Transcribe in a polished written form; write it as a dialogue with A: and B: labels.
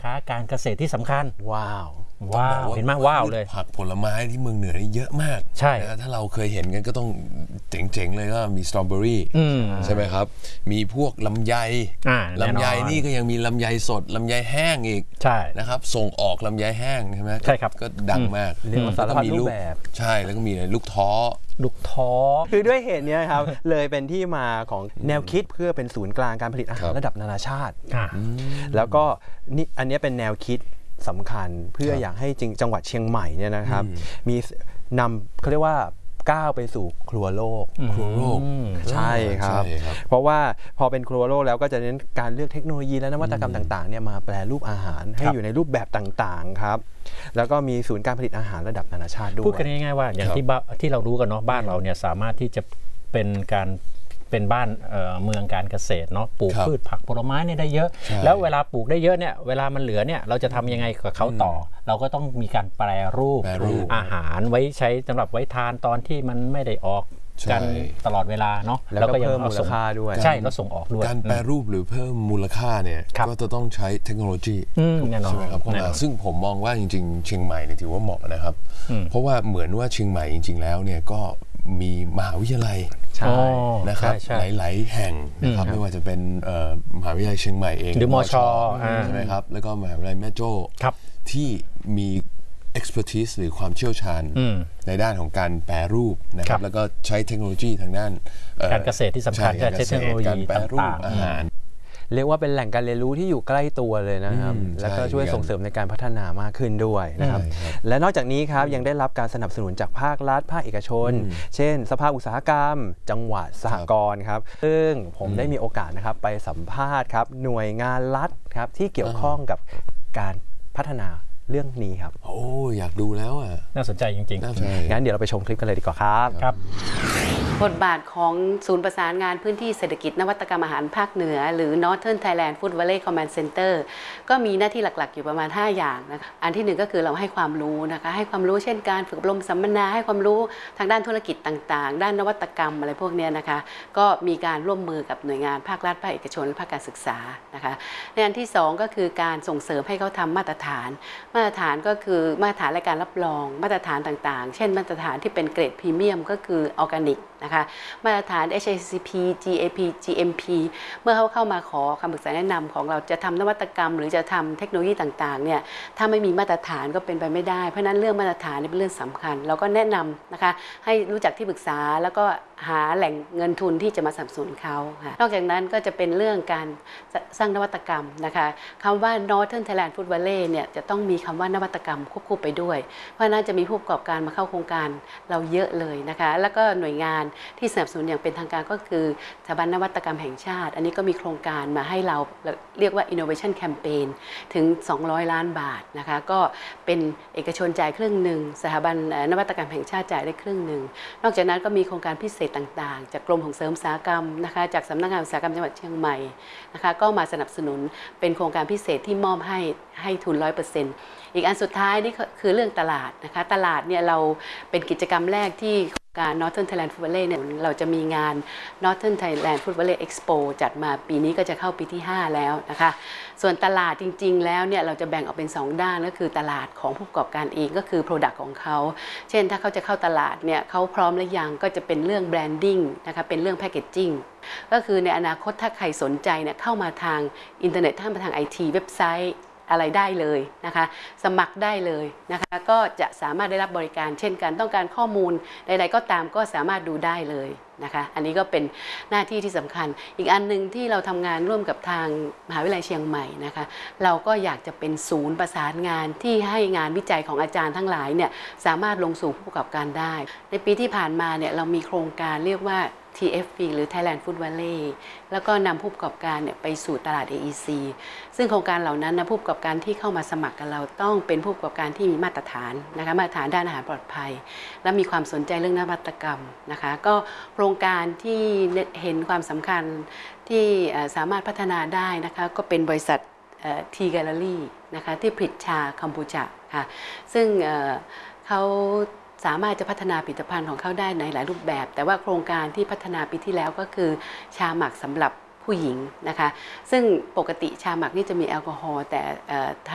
A: ค้าการเกษตรที่สำคัญ
B: ว้าว
A: เห็นไหมว้าวเลย
C: ผักผลไม้ที่เมืองเหนือนี่เยอะมาก
A: ใช่
C: ถ้าเราเคยเห็นกันก็ต้องเจ๋งๆเลยก็มีสตรอเบอรี่ใช่ไหมครับมีพวกลำไยนี่ก็ยังมีลำไยสดลำไยแห้งอีกนะครับส่งออกลำไยแห้งใช่ไหม
A: ใช่ครับ
C: ก็ดังมาก
B: เรียกว่าสารพัดรูปแบบ
C: ใช่แล้วก็มีลูกท้อ
B: คือด้วยเหตุนี้ครับเลยเป็นที่มาของแนวคิดเพื่อเป็นศูนย์กลางการผลิตอาหารระดับนานาชาติแล้วก็นี่อันนี้เป็นแนวคิดสำคัญเพื่ออยากให้จังหวัดเชียงใหม่เนี่ยนะครับมีนำเขาเรียกว่าก้าวไปสู่ครัวโลกใช่ครับเพราะว่าพอเป็นครัวโลกแล้วก็จะเน้นการเลือกเทคโนโลยีและนวัตกรรมต่างๆเนี่ยมาแปรรูปอาหารให้อยู่ในรูปแบบต่างๆครับแล้วก็มีศูนย์การผลิตอาหารระดับนานาชาติด้วย
A: พูดกันง่ายๆว่าอย่างที่เรารู้กันเนาะบ้านเราเนี่ยสามารถที่จะเป็นบ้านเมืองการเกษตรเนาะปลูกพืชผักผลไม้เนี่ยได้เยอะแล้วเวลาปลูกได้เยอะเนี่ยเวลามันเหลือเนี่ยเราจะทำยังไงกับเขาต่อเราก็ต้องมีการแปรรูปอาหารไว้ใช้สำหรับไว้ทานตอนที่มันไม่ได้ออกกันตลอดเวลาเนาะ
B: แล้วก็เพิ่มมูลค่าด้วย
A: ใช่ก็ส่งออกด้วย
C: การแปรรูปหรือเพิ่มมูลค่าเนี่ยก็จะต้องใช้เทคโนโลยีใช่ไหมครับเข้ามาซึ่งผมมองว่าจริงๆเชียงใหม่เนี่ยถือว่าเหมาะนะครับเพราะว่าเหมือนว่าเชียงใหม่จริงๆแล้วเนี่ยก็มีมหาวิทยาลัยนะครับหลายๆแห่งนะครับไม่ว่าจะเป็นมหาวิทยาลัยเชียงใหม่เอง
A: หรือมช.
C: ใช่ไหมครับแล้วก็มหาวิทยาลัยแม่โจ้ที่มี expertise หรือความเชี่ยวชาญในด้านของการแปรรูปนะครับแล้วก็ใช้เทคโนโลยีทางด้าน
A: การเกษตรที่สำคัญใช้เทคโนโลยี
C: แปรรูปอาหาร
B: เรียกว่าเป็นแหล่งการเรียนรู้ที่อยู่ใกล้ตัวเลยนะครับแล้วก็ช่วยส่งเสริมในการพัฒนามากขึ้นด้วยนะครับและนอกจากนี้ครับยังได้รับการสนับสนุนจากภาครัฐภาคเอกชนเช่นสภาอุตสาหกรรมจังหวัดสหกรณ์ครับซึ่งผมได้มีโอกาสนะครับไปสัมภาษณ์ครับหน่วยงานรัฐครับที่เกี่ยวข้องกับการพัฒนาเรื่องนี้ครับ
C: โอ้อยากดูแล้วอ่ะ
A: น่าสนใจจริง
B: ๆงั้นเดี๋ยวเราไปชมคลิปกันเลยดีกว่าครับ
D: บทบาทของศูนย์ประสานงานพื้นที่เศรษฐกิจนวัตกรรมอาหารภาคเหนือหรือ Northern Thailand Food Valley Command Center ก็มีหน้าที่หลักๆอยู่ประมาณ5อย่างนะอันที่1ก็คือเราให้ความรู้นะคะให้ความรู้เช่นการฝึกอบรมสัมมนาให้ความรู้ทางด้านธุรกิจต่างๆด้านนวัตกรรมอะไรพวกนี้นะคะก็มีการร่วมมือกับหน่วยงานภาครัฐภาคเอกชนและภาคการศึกษานะคะในอันที่2ก็คือการส่งเสริมให้เขาทำมาตรฐานก็คือมาตรฐานและการรับรองมาตรฐานต่างๆเช่นมาตรฐานที่เป็นเกรดพรีเมียมก็คือออร์แกนิกนะคะมาตรฐาน HACCP GAP GMP เมื่อเขาเข้ามาขอคำปรึกษาแนะนำของเราจะทำนวัตกรรมหรือจะทำเทคโนโลยีต่างๆเนี่ยถ้าไม่มีมาตรฐานก็เป็นไปไม่ได้เพราะนั้นเรื่องมาตรฐานเป็นเรื่องสำคัญเราก็แนะนำนะคะให้รู้จักที่ปรึกษาแล้วก็หาแหล่งเงินทุนที่จะมาสนับสนุนเขาค่ะนอกจากนั้นก็จะเป็นเรื่องการสร้างนวัตกรรมนะคะคำว่า Northern Thailand Food Valley เนี่ยจะต้องมีคำว่านวัตกรรมควบคู่ไปด้วยเพราะนั้นจะมีผู้ประกอบการมาเข้าโครงการเราเยอะเลยนะคะแล้วก็หน่วยงานที่สนับสนุนอย่างเป็นทางการก็คือสถาบันนวัตกรรมแห่งชาติอันนี้ก็มีโครงการมาให้เราเรียกว่า Innovation Campaign ถึง200 ล้านบาทนะคะก็เป็นเอกชนจ่ายครึ่งหนึ่งสถาบันนวัตกรรมแห่งชาติจ่ายได้ครึ่งหนึ่งนอกจากนั้นก็มีโครงการพิเศษต่างๆจากกรมส่งเสริมอุตสาหกรรมนะคะจากสำนักงานอุตสาหกรรมจังหวัดเชียงใหม่นะคะก็มาสนับสนุนเป็นโครงการพิเศษที่มอบให้ทุน 100%อีกอันสุดท้ายนี่คือเรื่องตลาดนะคะตลาดเนี่ยเราเป็นกิจกรรมแรกที่การ Northern Thailand Food Valley เนี่ยเราจะมีงาน Northern Thailand Food Valley Expo จัดมาปีนี้ก็จะเข้าปีที่5แล้วนะคะส่วนตลาดจริงๆแล้วเนี่ยเราจะแบ่งออกเป็น2ด้านก็คือตลาดของผู้ประกอบการเองก็คือ Product ของเขาเช่นถ้าเขาจะเข้าตลาดเนี่ยเขาพร้อมหรือยังก็จะเป็นเรื่อง Branding นะคะเป็นเรื่อง Packaging ก็คือในอนาคตถ้าใครสนใจเนี่ยเข้ามาทางอินเทอร์เน็ตเข้ามาทาง IT เว็บไซต์อะไรได้เลยนะคะสมัครได้เลยนะคะก็จะสามารถได้รับบริการเช่นกันต้องการข้อมูลใดๆก็ตามก็สามารถดูได้เลยนะคะอันนี้ก็เป็นหน้าที่ที่สำคัญอีกอันนึงที่เราทำงานร่วมกับทางมหาวิทยาลัยเชียงใหม่นะคะเราก็อยากจะเป็นศูนย์ประสานงานที่ให้งานวิจัยของอาจารย์ทั้งหลายเนี่ยสามารถลงสู่ผู้ประกอบการได้ในปีที่ผ่านมาเนี่ยเรามีโครงการเรียกว่า TFV หรือ Thailand Food Valley แล้วก็นำผู้ประกอบการเนี่ยไปสู่ตลาด AEC ซึ่งโครงการเหล่านั้นนะผู้ประกอบการที่เข้ามาสมัครกับเราต้องเป็นผู้ประกอบการที่มีมาตรฐานนะคะมาตรฐานด้านอาหารปลอดภัยและมีความสนใจเรื่องนวัตกรรมนะคะก็โครงการที่เห็นความสำคัญที่สามารถพัฒนาได้นะคะก็เป็นบริษัททีแกลเลอรี่นะคะที่ผลิตชาคัมพูชาค่ะซึ่งเขาสามารถจะพัฒนาผลิตภัณฑ์ของเขาได้ในหลายรูปแบบแต่ว่าโครงการที่พัฒนาปีที่แล้วก็คือชาหมักสำหรับผู้หญิงนะคะซึ่งปกติชาหมักนี่จะมีแอลกอฮอล์แต่